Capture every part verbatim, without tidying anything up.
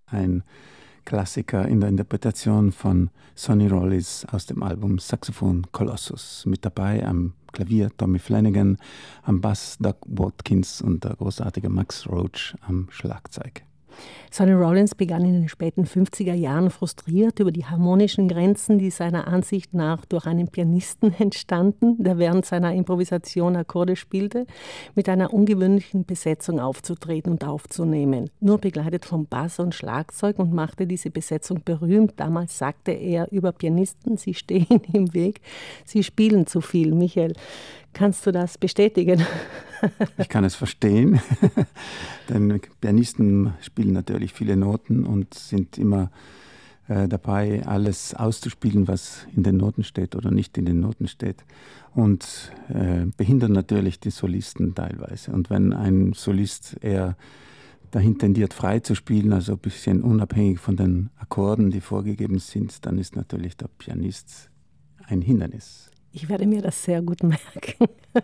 ein Klassiker in der Interpretation von Sonny Rollins aus dem Album Saxophon Colossus. Mit dabei am Klavier Tommy Flanagan, am Bass Doug Watkins und der großartige Max Roach am Schlagzeug. Sonny Rollins begann in den späten fünfziger Jahren frustriert über die harmonischen Grenzen, die seiner Ansicht nach durch einen Pianisten entstanden, der während seiner Improvisation Akkorde spielte, mit einer ungewöhnlichen Besetzung aufzutreten und aufzunehmen. Nur begleitet vom Bass und Schlagzeug, und machte diese Besetzung berühmt. Damals sagte er über Pianisten: Sie stehen im Weg, sie spielen zu viel. Michael, kannst du das bestätigen? Ich kann es verstehen, denn Pianisten spielen natürlich viele Noten und sind immer äh, dabei, alles auszuspielen, was in den Noten steht oder nicht in den Noten steht, und äh, behindern natürlich die Solisten teilweise. Und wenn ein Solist eher dahin tendiert, frei zu spielen, also ein bisschen unabhängig von den Akkorden, die vorgegeben sind, dann ist natürlich der Pianist ein Hindernis. Ich werde mir das sehr gut merken.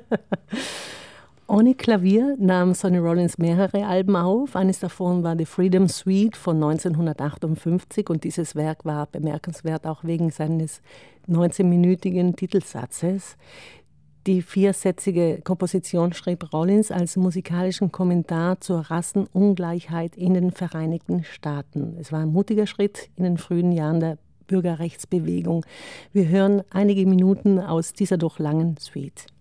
Ohne Klavier nahm Sonny Rollins mehrere Alben auf. Eines davon war The Freedom Suite von neunzehnhundertachtundfünfzig, und dieses Werk war bemerkenswert auch wegen seines neunzehnminütigen Titelsatzes. Die viersätzige Komposition schrieb Rollins als musikalischen Kommentar zur Rassenungleichheit in den Vereinigten Staaten. Es war ein mutiger Schritt in den frühen Jahren der Bürgerrechtsbewegung. Wir hören einige Minuten aus dieser doch langen Suite.